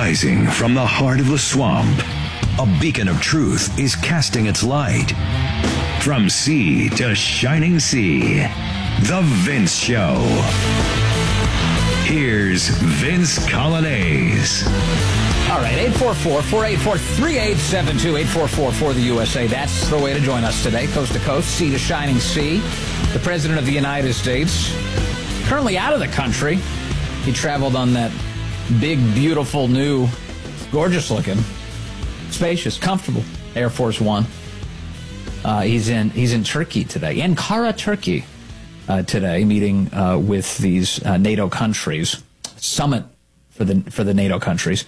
Rising from the heart of the swamp, a beacon of truth is casting its light. From sea to shining sea, The Vince Show. Here's Vince Coglianese. All right, 844-484-3872, 844-4-the-USA. That's the way to join us today, coast to coast, sea to shining sea. The President of the United States, currently out of the country. He traveled on that big, beautiful, new, gorgeous-looking, spacious, comfortable Air Force One. He's in Turkey today, Ankara, Turkey, today, meeting with these NATO countries, summit for the NATO countries.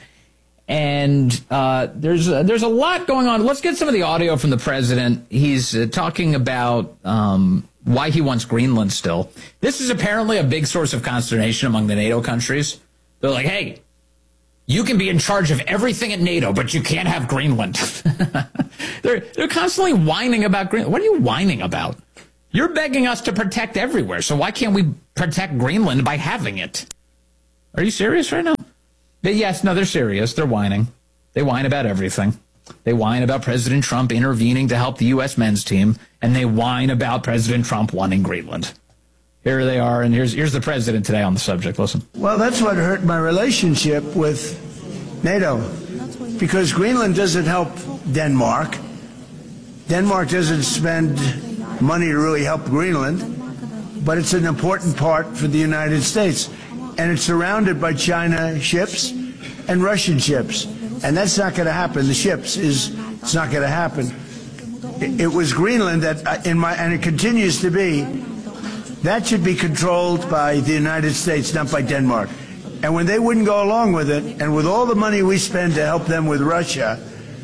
And there's a lot going on. Let's get some of the audio from the president. He's talking about why he wants Greenland still. This is apparently a big source of consternation among the NATO countries. They're like, hey, you can be in charge of everything at NATO, but you can't have Greenland. They're constantly whining about Greenland. What are you whining about? You're begging us to protect everywhere, so why can't we protect Greenland by having it? Are you serious right now? But yes, no, they're serious. They're whining. They whine about everything. They whine about President Trump intervening to help the U.S. men's team, and they whine about President Trump wanting Greenland. Here they are, and here's the president today on the subject. Listen. Well, that's what hurt my relationship with NATO, because Greenland doesn't help Denmark. Denmark doesn't spend money to really help Greenland, but it's an important part for the United States. And it's surrounded by China ships and Russian ships. And that's not going to happen. The ships it's not going to happen. It was Greenland that, and it continues to be, that should be controlled by the United States, not by Denmark. And when they wouldn't go along with it, and with all the money we spend to help them with Russia,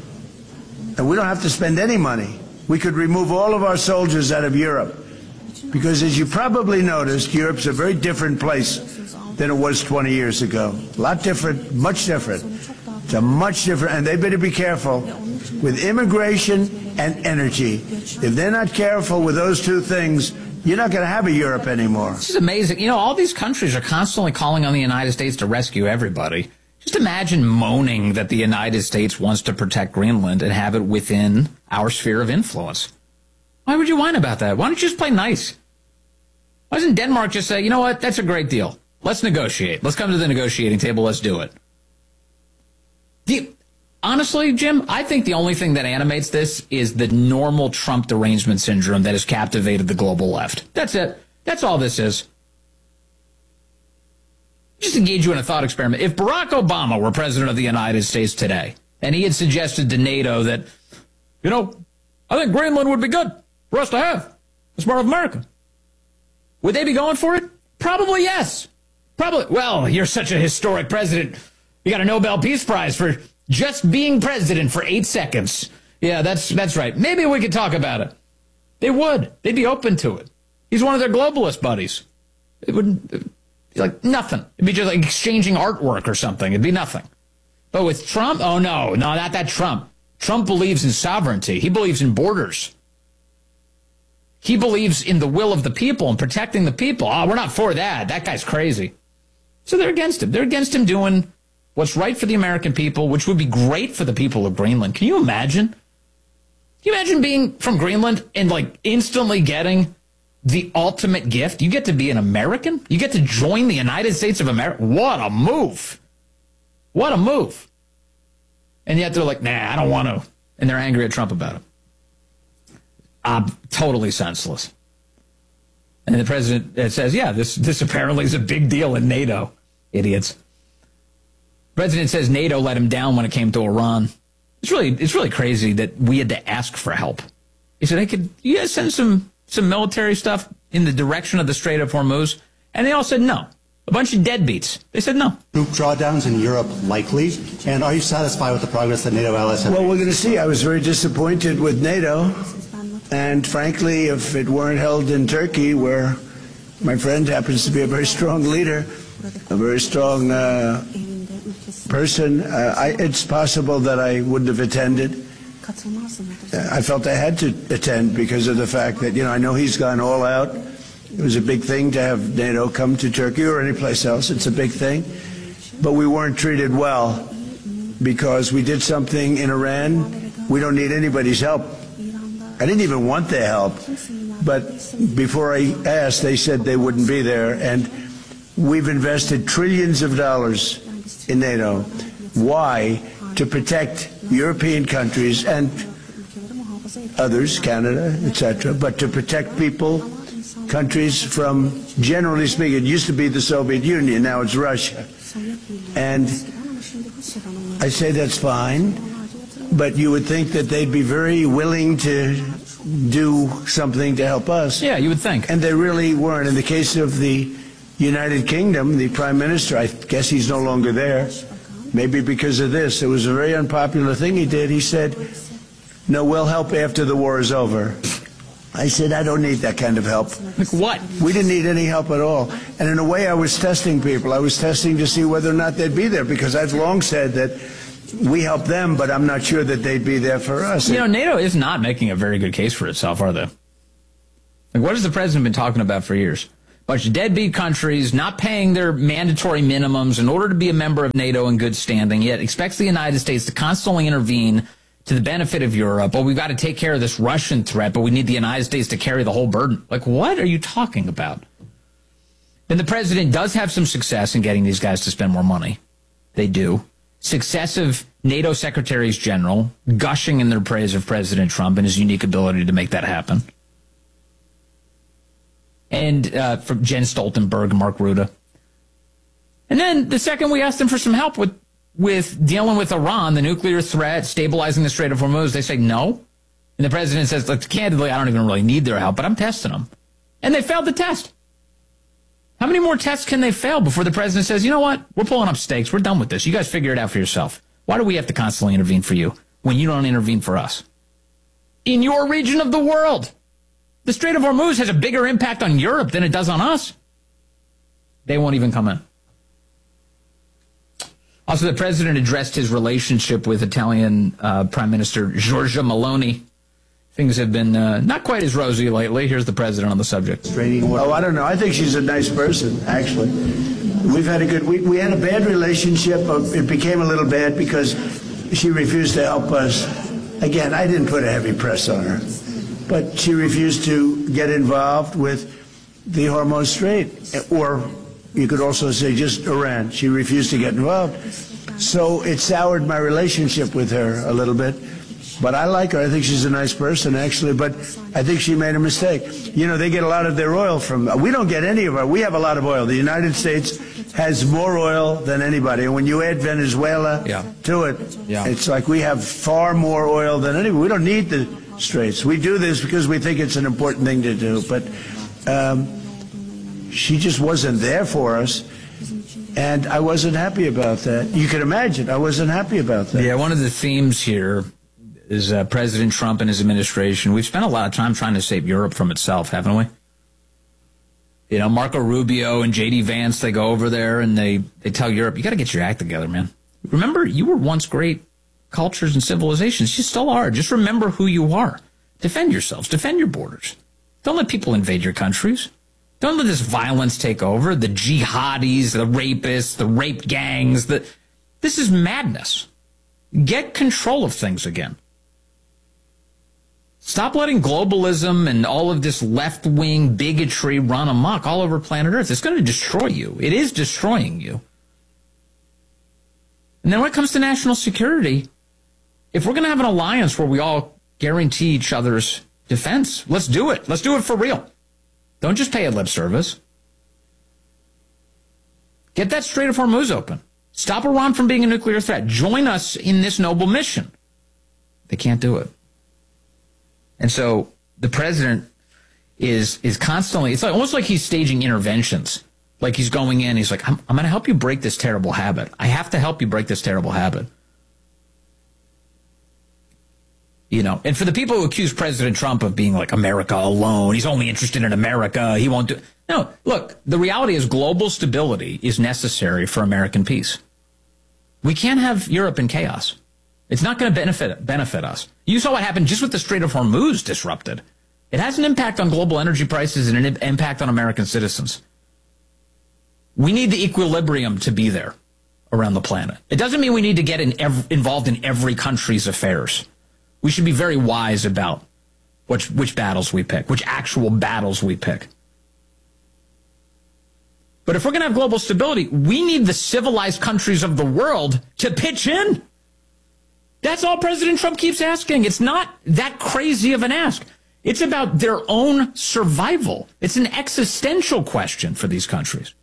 and we don't have to spend any money, we could remove all of our soldiers out of Europe. Because as you probably noticed, Europe's a very different place than it was 20 years ago. A lot different, much different. It's a much different, and they better be careful with immigration and energy. If they're not careful with those two things, you're not going to have a Europe anymore. This is amazing. You know, all these countries are constantly calling on the United States to rescue everybody. Just imagine moaning that the United States wants to protect Greenland and have it within our sphere of influence. Why would you whine about that? Why don't you just play nice? Why doesn't Denmark just say, you know what, that's a great deal. Let's negotiate. Let's come to the negotiating table. Let's do it. Honestly, Jim, I think the only thing that animates this is the normal Trump derangement syndrome that has captivated the global left. That's it. That's all this is. Just engage you in a thought experiment. If Barack Obama were president of the United States today, and he had suggested to NATO that, you know, I think Greenland would be good for us to have as part of America, would they be going for it? Probably yes. Probably. Well, you're such a historic president. You got a Nobel Peace Prize for just being president for 8 seconds. Yeah, that's right. Maybe we could talk about it. They would. They'd be open to it. He's one of their globalist buddies. It wouldn't be like nothing. It'd be just like exchanging artwork or something. It'd be nothing. But with Trump, oh no, not that Trump. Trump believes in sovereignty. He believes in borders. He believes in the will of the people and protecting the people. Oh, we're not for that. That guy's crazy. So they're against him. They're against him doing what's right for the American people, which would be great for the people of Greenland. Can you imagine? Can you imagine being from Greenland and like instantly getting the ultimate gift? You get to be an American. You get to join the United States of America. What a move. What a move. And yet they're like, nah, I don't want to. And they're angry at Trump about it. Totally senseless. And the president says, yeah, this apparently is a big deal in NATO. Idiots. The president says NATO let him down when it came to Iran. It's really crazy that we had to ask for help. He said, hey, could you guys send some military stuff in the direction of the Strait of Hormuz? And they all said no. A bunch of deadbeats. They said no. Troop drawdowns in Europe likely? And are you satisfied with the progress that NATO allies have made? Well, we're going to see. I was very disappointed with NATO. And frankly, if it weren't held in Turkey, where my friend happens to be a very strong leader, a very strong person, it's possible that I wouldn't have attended. I felt I had to attend because of the fact that, I know he's gone all out. It was a big thing to have NATO come to Turkey or any place else. It's a big thing. But we weren't treated well. because we did something in Iran. We don't need anybody's help. I didn't even want their help, but before I asked, they said they wouldn't be there, and we've invested trillions of dollars in NATO. Why? To protect European countries and others, Canada, etc., but to protect people, countries from, generally speaking, it used to be the Soviet Union, now it's Russia. And I say that's fine, but you would think that they'd be very willing to do something to help us. Yeah, you would think. And they really weren't. In the case of the United Kingdom, the Prime Minister, I guess he's no longer there, maybe because of this. It was a very unpopular thing he did. He said, no, we'll help after the war is over. I said, I don't need that kind of help. Like what? We didn't need any help at all. And in a way, I was testing people. I was testing to see whether or not they'd be there, because I've long said that we help them, but I'm not sure that they'd be there for us. You know, NATO is not making a very good case for itself, are they? Like, what has the president been talking about for years? A bunch of deadbeat countries not paying their mandatory minimums in order to be a member of NATO in good standing, yet expects the United States to constantly intervene to the benefit of Europe. Well, we've got to take care of this Russian threat, but we need the United States to carry the whole burden. Like, what are you talking about? And the president does have some success in getting these guys to spend more money. They do. Successive NATO secretaries general gushing in their praise of President Trump and his unique ability to make that happen. And from Jen Stoltenberg and Mark Rutte. And then the second we asked them for some help with dealing with Iran, the nuclear threat, stabilizing the Strait of Hormuz, they say no. And the president says, look, candidly, I don't even really need their help, but I'm testing them. And they failed the test. How many more tests can they fail before the president says, you know what, we're pulling up stakes, we're done with this, you guys figure it out for yourself. Why do we have to constantly intervene for you when you don't intervene for us? In your region of the world, the Strait of Hormuz has a bigger impact on Europe than it does on us. They won't even come in. Also, the president addressed his relationship with Italian Prime Minister Giorgia Meloni. Things have been not quite as rosy lately. Here's the president on the subject. Oh, I don't know. I think she's a nice person, actually. We've had a good, we had a bad relationship. It became a little bad because she refused to help us. Again, I didn't put a heavy press on her, but she refused to get involved with the Hormuz Strait, or you could also say just Iran. She refused to get involved. So it soured my relationship with her a little bit. But I like her. I think she's a nice person, actually. But I think she made a mistake. You know, they get a lot of their oil from, we don't get any of our, we have a lot of oil. The United States has more oil than anybody. And when you add Venezuela to it, it's like we have far more oil than anybody. We don't need the straits. We do this because we think it's an important thing to do. But she just wasn't there for us. And I wasn't happy about that. You can imagine, I wasn't happy about that. Yeah, one of the themes here is President Trump and his administration. We've spent a lot of time trying to save Europe from itself, haven't we? You know, Marco Rubio and J.D. Vance, they go over there and they tell Europe, you got to get your act together, man. Remember, you were once great cultures and civilizations. You still are. Just remember who you are. Defend yourselves. Defend your borders. Don't let people invade your countries. Don't let this violence take over. The jihadis, the rapists, the rape gangs. This is madness. Get control of things again. Stop letting globalism and all of this left-wing bigotry run amok all over planet Earth. It's going to destroy you. It is destroying you. And then when it comes to national security, if we're going to have an alliance where we all guarantee each other's defense, let's do it. Let's do it for real. Don't just pay a lip service. Get that Strait of Hormuz open. Stop Iran from being a nuclear threat. Join us in this noble mission. They can't do it. And so the president is constantly, it's like, almost like he's staging interventions. Like he's going in, he's like, I'm going to help you break this terrible habit. I have to help you break this terrible habit. You know, and for the people who accuse President Trump of being like America alone, he's only interested in America, he won't do. No, look, the reality is global stability is necessary for American peace. We can't have Europe in chaos. It's not going to benefit us. You saw what happened just with the Strait of Hormuz disrupted. It has an impact on global energy prices and an impact on American citizens. We need the equilibrium to be there. around the planet. It doesn't mean we need to get involved in every country's affairs. We should be very wise about which battles we pick, which actual battles we pick. But if we're going to have global stability, we need the civilized countries of the world to pitch in. That's all President Trump keeps asking. It's not that crazy of an ask. It's about their own survival. It's an existential question for these countries.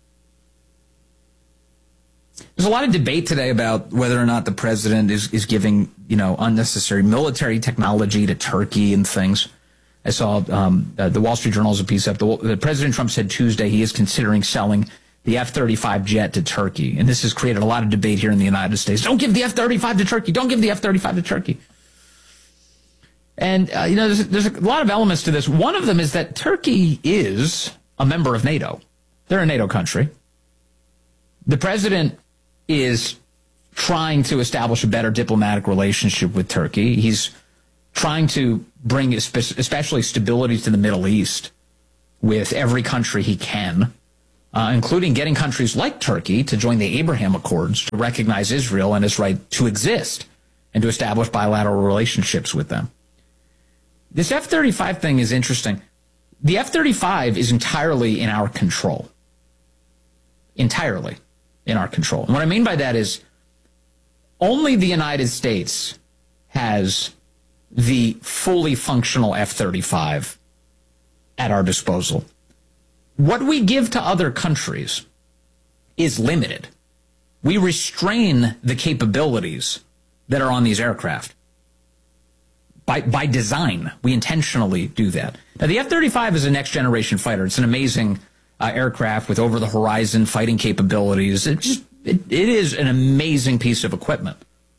There's a lot of debate today about whether or not the president is giving, unnecessary military technology to Turkey and things. I saw the Wall Street Journal has a piece up. The President Trump said Tuesday he is considering selling the F-35 jet to Turkey. And this has created a lot of debate here in the United States. Don't give the F-35 to Turkey. Don't give the F-35 to Turkey. And, there's a lot of elements to this. One of them is that Turkey is a member of NATO. They're a NATO country. The president is trying to establish a better diplomatic relationship with Turkey. He's trying to bring especially stability to the Middle East with every country he can, including getting countries like Turkey to join the Abraham Accords to recognize Israel and its right to exist and to establish bilateral relationships with them. This F-35 thing is interesting. The F-35 is entirely in our control. Entirely in our control. And what I mean by that is only the United States has the fully functional F-35 at our disposal. What we give to other countries is limited. We restrain the capabilities that are on these aircraft. By design, we intentionally do that. Now, the F-35 is a next-generation fighter. It's an amazing aircraft with over-the-horizon fighting capabilities. It is an amazing piece of equipment.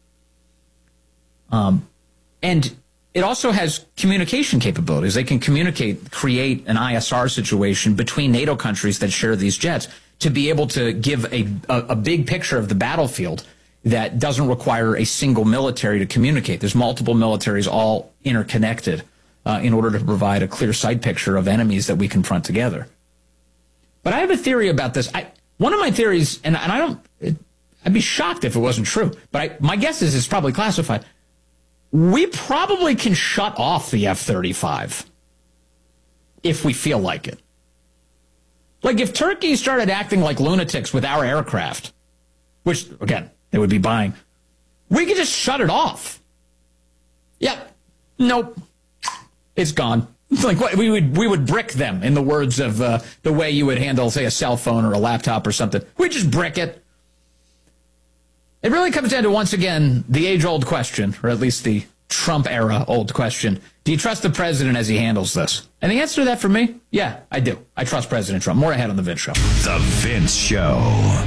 And it also has communication capabilities. They can create an ISR situation between NATO countries that share these jets to be able to give a big picture of the battlefield that doesn't require a single military to communicate. There's multiple militaries all interconnected in order to provide a clear sight picture of enemies that we confront together. But I have a theory about this. One of my theories, and I'd be shocked if it wasn't true, but my guess is it's probably classified. We probably can shut off the F-35 if we feel like it. Like if Turkey started acting like lunatics with our aircraft, which, again, they would be buying, we could just shut it off. Yep. Nope. It's gone. It's like what, we would brick them, in the words of the way you would handle, say, a cell phone or a laptop or something. We just brick it. It really comes down to, once again, the age-old question, or at least the Trump-era old question. Do you trust the president as he handles this? And the answer to that for me, yeah, I do. I trust President Trump. More ahead on The Vince Show. The Vince Show.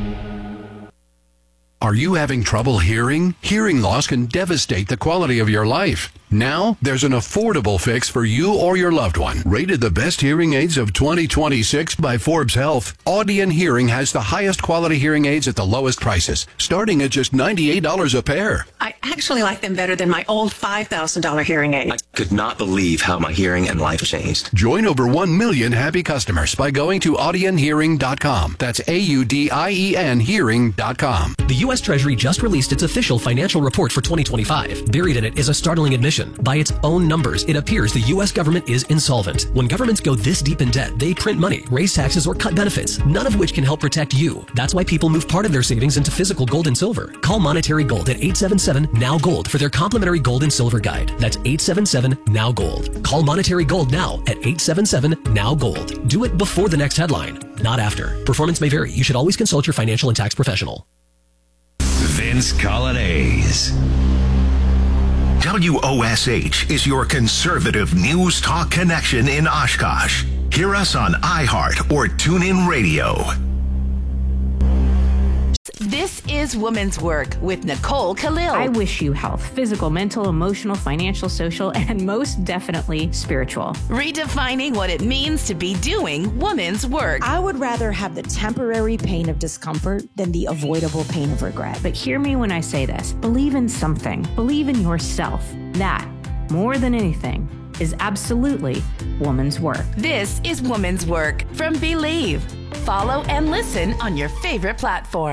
Are you having trouble hearing? Hearing loss can devastate the quality of your life. Now, there's an affordable fix for you or your loved one. Rated the best hearing aids of 2026 by Forbes Health, Audion Hearing has the highest quality hearing aids at the lowest prices, starting at just $98 a pair. I actually like them better than my old $5,000 hearing aid. I could not believe how my hearing and life changed. Join over 1 million happy customers by going to audionhearing.com. That's AUDIEN hearing.com. The U.S. Treasury just released its official financial report for 2025. Buried in it is a startling admission. By its own numbers, it appears the U.S. government is insolvent. When governments go this deep in debt, they print money, raise taxes, or cut benefits, none of which can help protect you. That's why people move part of their savings into physical gold and silver. Call Monetary Gold at 877-NOW-GOLD for their complimentary gold and silver guide. That's 877-NOW-GOLD. Call Monetary Gold now at 877-NOW-GOLD. Do it before the next headline, not after. Performance may vary. You should always consult your financial and tax professional. Vince Colonnese. WOSH is your conservative news talk connection in Oshkosh. Hear us on iHeart or TuneIn Radio. This is Women's Work with Nicole Khalil. I wish you health, physical, mental, emotional, financial, social, and most definitely spiritual. Redefining what it means to be doing women's work. I would rather have the temporary pain of discomfort than the avoidable pain of regret. But hear me when I say this. Believe in something. Believe in yourself. That, more than anything, is absolutely woman's work. This is Women's Work from Believe. Follow and listen on your favorite platform.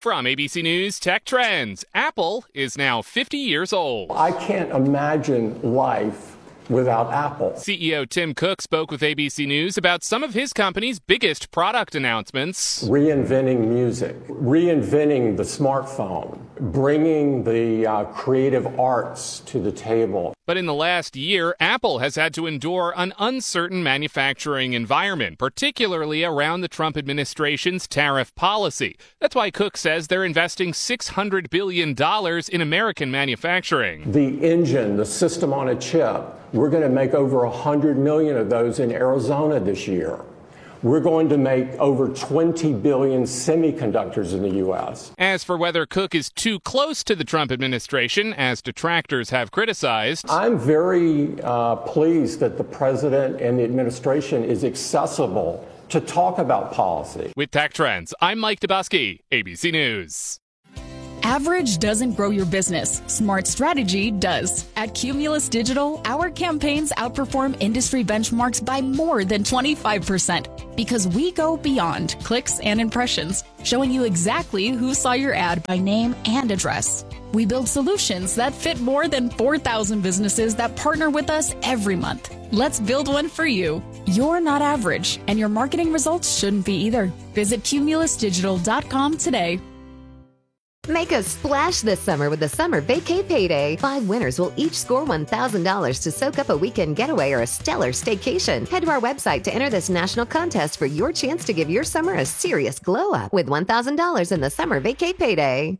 From ABC News Tech Trends, Apple is now 50 years old. I can't imagine life without Apple. CEO Tim Cook spoke with ABC News about some of his company's biggest product announcements. Reinventing music, reinventing the smartphone, bringing the creative arts to the table. But in the last year, Apple has had to endure an uncertain manufacturing environment, particularly around the Trump administration's tariff policy. That's why Cook says they're investing $600 billion in American manufacturing. The engine, the system on a chip, we're going to make over 100 million of those in Arizona this year. We're going to make over 20 billion semiconductors in the U.S. As for whether Cook is too close to the Trump administration, as detractors have criticized, I'm very pleased that the president and the administration is accessible to talk about policy. With Tech Trends, I'm Mike Dubosky, ABC News. Average doesn't grow your business. Smart strategy does. At Cumulus Digital, our campaigns outperform industry benchmarks by more than 25% because we go beyond clicks and impressions, showing you exactly who saw your ad by name and address. We build solutions that fit more than 4,000 businesses that partner with us every month. Let's build one for you. You're not average, and your marketing results shouldn't be either. Visit cumulusdigital.com today. Make a splash this summer with the Summer Vacay Payday. 5 winners will each score $1,000 to soak up a weekend getaway or a stellar staycation. Head to our website to enter this national contest for your chance to give your summer a serious glow up with $1,000 in the Summer Vacay Payday.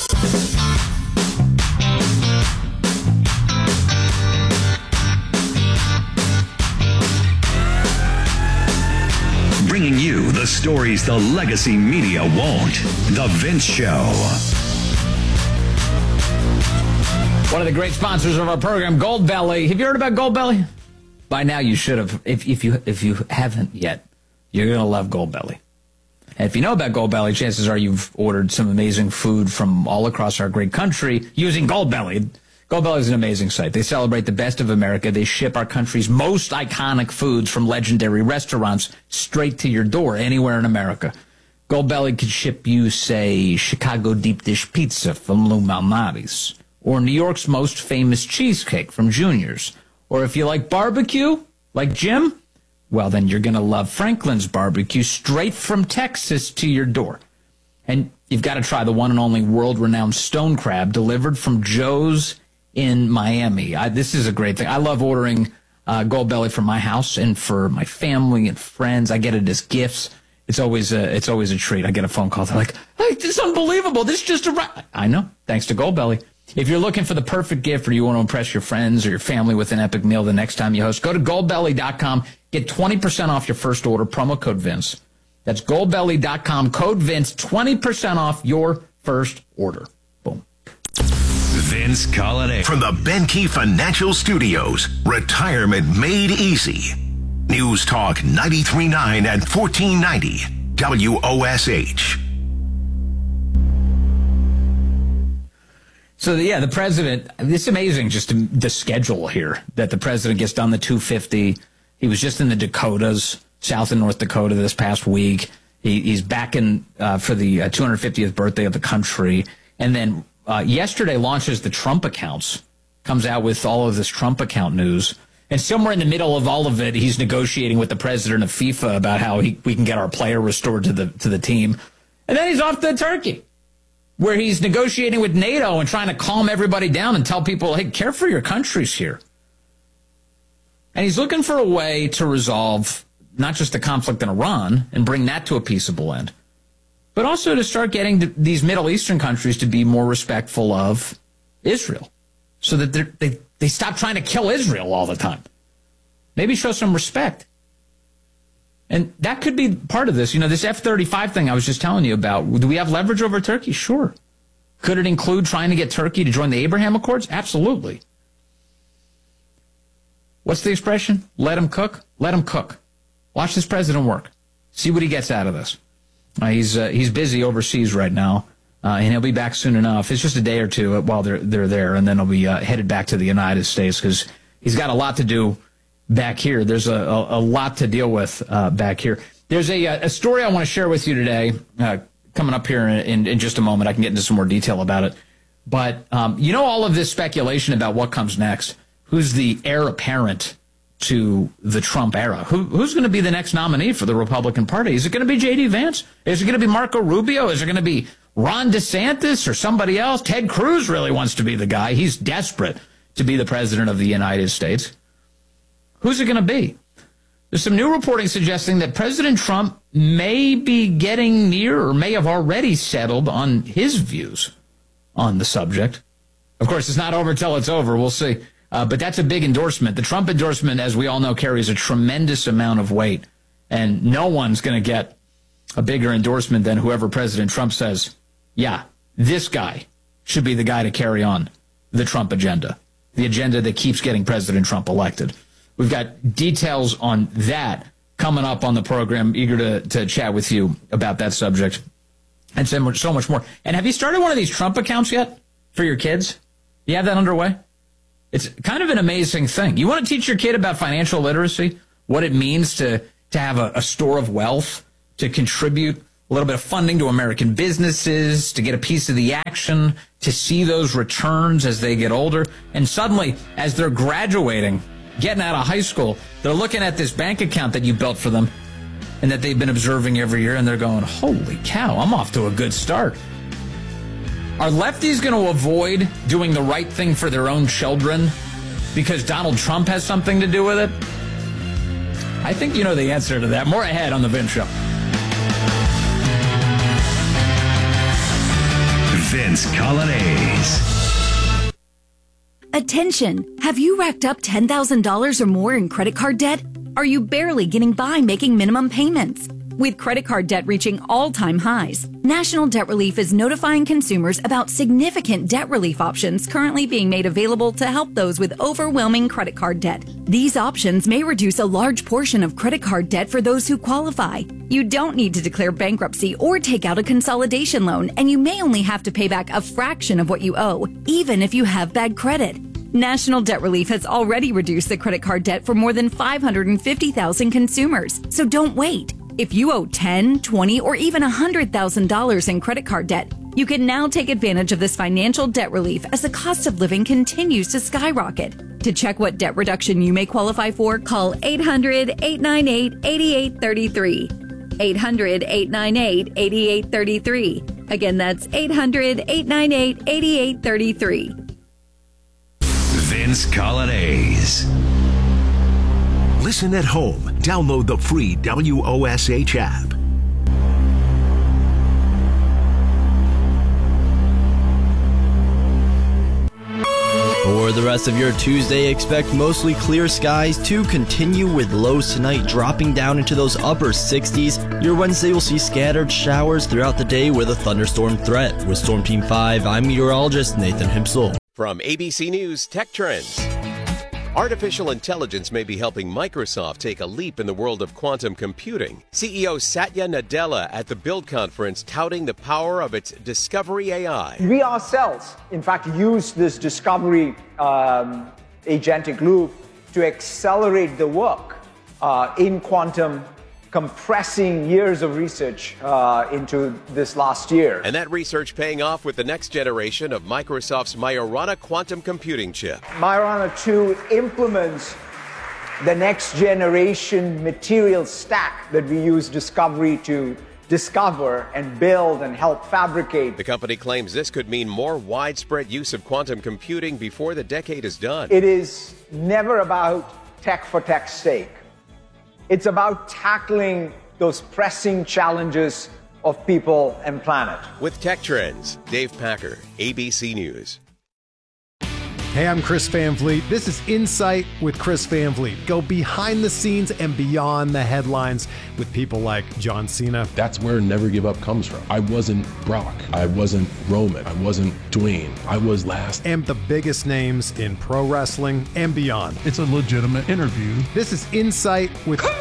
Bringing you the stories the legacy media won't. The Vince Show. One of the great sponsors of our program, Goldbelly. Have you heard about Goldbelly? By now you should have. If you haven't yet, you're going to love Goldbelly. And if you know about Goldbelly, chances are you've ordered some amazing food from all across our great country using Goldbelly. Goldbelly is an amazing site. They celebrate the best of America. They ship our country's most iconic foods from legendary restaurants straight to your door anywhere in America. Goldbelly could ship you, say, Chicago deep dish pizza from Lou Malnati's, or New York's most famous cheesecake from Junior's. Or if you like barbecue, like Jim, well, then you're going to love Franklin's Barbecue straight from Texas to your door. And you've got to try the one and only world-renowned stone crab delivered from Joe's in Miami. This is a great thing. I love ordering Goldbelly for my house and for my family and friends. I get it as gifts. It's always a treat. I get a phone call. They're like, "Hey, this is unbelievable. This just arrived." I know, thanks to Goldbelly. If you're looking for the perfect gift or you want to impress your friends or your family with an epic meal the next time you host, go to goldbelly.com. Get 20% off your first order. Promo code Vince. That's goldbelly.com. Code Vince. 20% off your first order. Boom. Vince Colonnade. From the Benke Financial Studios, retirement made easy. News Talk 93.9 and 1490 WOSH. So, the president, it's amazing just the schedule here that the president gets done the 250. He was just in the Dakotas, South and North Dakota this past week. He's back in for the 250th birthday of the country. And then yesterday launches the Trump accounts, comes out with all of this Trump account news. And somewhere in the middle of all of it, he's negotiating with the president of FIFA about how we can get our player restored to the team. And then he's off to Turkey, where he's negotiating with NATO and trying to calm everybody down and tell people, hey, care for your countries here. And he's looking for a way to resolve not just the conflict in Iran and bring that to a peaceable end, but also to start getting these Middle Eastern countries to be more respectful of Israel so that they stop trying to kill Israel all the time. Maybe show some respect. And that could be part of this. This F-35 thing I was just telling you about, do we have leverage over Turkey? Sure. Could it include trying to get Turkey to join the Abraham Accords? Absolutely. What's the expression? Let him cook? Let him cook. Watch this president work. See what he gets out of this. He's busy overseas right now, and he'll be back soon enough. It's just a day or two while they're there, and then he'll be headed back to the United States because he's got a lot to do back here. There's a lot to deal with back here. There's a story I want to share with you today. coming up here in just a moment. I can get into some more detail about it. But, all of this speculation about what comes next, who's the heir apparent to the Trump era? Who's going to be the next nominee for the Republican Party? Is it going to be J.D. Vance? Is it going to be Marco Rubio? Is it going to be Ron DeSantis or somebody else? Ted Cruz really wants to be the guy. He's desperate to be the president of the United States. Who's it going to be? There's some new reporting suggesting that President Trump may be getting near or may have already settled on his views on the subject. Of course, it's not over till it's over. We'll see. But that's a big endorsement. The Trump endorsement, as we all know, carries a tremendous amount of weight. And no one's going to get a bigger endorsement than whoever President Trump says, yeah, this guy should be the guy to carry on the Trump agenda, the agenda that keeps getting President Trump elected. We've got details on that coming up on the program. Eager to chat with you about that subject and so much more. And have you started one of these Trump accounts yet for your kids? You have that underway? It's kind of an amazing thing. You want to teach your kid about financial literacy, what it means to have a store of wealth, to contribute a little bit of funding to American businesses, to get a piece of the action, to see those returns as they get older. And suddenly, as they're graduating, getting out of high school, they're looking at this bank account that you built for them and that they've been observing every year, and they're going, holy cow, I'm off to a good start. Are lefties going to avoid doing the right thing for their own children because Donald Trump has something to do with it? I think you know the answer to that. More ahead on The Vince Show. Vince Coglianese. Attention! Have you racked up $10,000 or more in credit card debt? Are you barely getting by making minimum payments? With credit card debt reaching all-time highs, National Debt Relief is notifying consumers about significant debt relief options currently being made available to help those with overwhelming credit card debt. These options may reduce a large portion of credit card debt for those who qualify. You don't need to declare bankruptcy or take out a consolidation loan, and you may only have to pay back a fraction of what you owe, even if you have bad credit. National Debt Relief has already reduced the credit card debt for more than 550,000 consumers, so don't wait. If you owe $10,000, $20,000, or even $100,000 in credit card debt, you can now take advantage of this financial debt relief as the cost of living continues to skyrocket. To check what debt reduction you may qualify for, call 800-898-8833. 800-898-8833. Again, that's 800-898-8833. Vince Coglianese. Listen at home. Download the free WOSH app. For the rest of your Tuesday, expect mostly clear skies to continue with lows tonight dropping down into those upper 60s. Your Wednesday will see scattered showers throughout the day with a thunderstorm threat. With Storm Team 5, I'm meteorologist Nathan Hipsel. From ABC News Tech Trends. Artificial intelligence may be helping Microsoft take a leap in the world of quantum computing. CEO Satya Nadella at the Build conference touting the power of its Discovery AI. We ourselves, in fact, use this Discovery agentic loop to accelerate the work in quantum, compressing years of research into this last year. And that research paying off with the next generation of Microsoft's Majorana quantum computing chip. Majorana 2 implements the next generation material stack that we use Discovery to discover and build and help fabricate. The company claims this could mean more widespread use of quantum computing before the decade is done. It is never about tech for tech's sake. It's about tackling those pressing challenges of people and planet. With Tech Trends, Dave Packer, ABC News. Hey, I'm Chris Van Vliet. This is Insight with Chris Van Vliet. Go behind the scenes and beyond the headlines with people like John Cena. That's where Never Give Up comes from. I wasn't Brock. I wasn't Roman. I wasn't Dwayne. I was last. And the biggest names in pro wrestling and beyond. It's a legitimate interview. This is Insight with Chris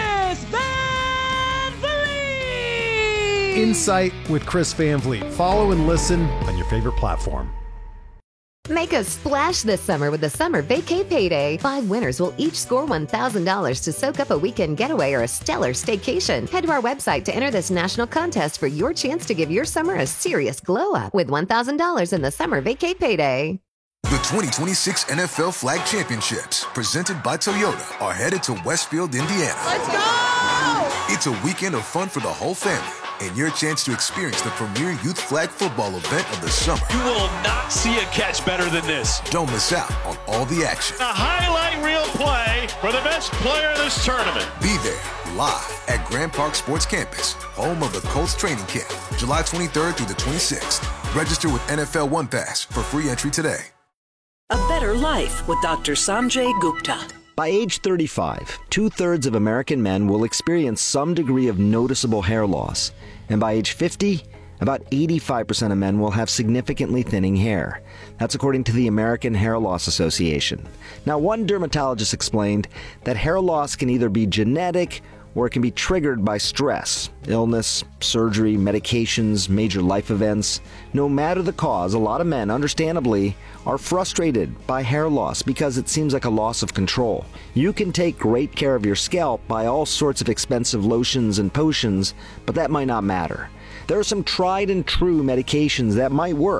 Van Vliet. Insight with Chris Van Vliet. Follow and listen on your favorite platform. Make a splash this summer with the Summer Vacay Payday. 5 winners will each score $1,000 to soak up a weekend getaway or a stellar staycation. Head to our website to enter this national contest for your chance to give your summer a serious glow up with $1,000 in the Summer Vacay Payday. The 2026 NFL Flag Championships, presented by Toyota, are headed to Westfield, Indiana. Let's go! It's a weekend of fun for the whole family and your chance to experience the premier youth flag football event of the summer. You will not see a catch better than this. Don't miss out on all the action. A highlight reel play for the best player of this tournament. Be there live at Grand Park Sports Campus, home of the Colts training camp, July 23rd through the 26th. Register with NFL One Pass for free entry today. A better life with Dr. Sanjay Gupta. By age 35, 2/3 of American men will experience some degree of noticeable hair loss. And by age 50, about 85% of men will have significantly thinning hair. That's according to the American Hair Loss Association. Now, one dermatologist explained that hair loss can either be genetic or it can be triggered by stress, illness, surgery, medications, major life events. No matter the cause, a lot of men, understandably, are frustrated by hair loss because it seems like a loss of control. You can take great care of your scalp by all sorts of expensive lotions and potions, but that might not matter. There are some tried and true medications that might work.